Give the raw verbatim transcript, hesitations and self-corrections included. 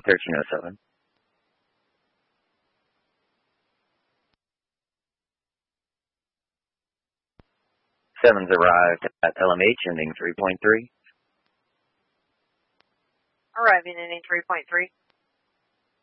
thirteen oh seven. Seven's arrived at L M H ending three point three. Arriving ending three point three.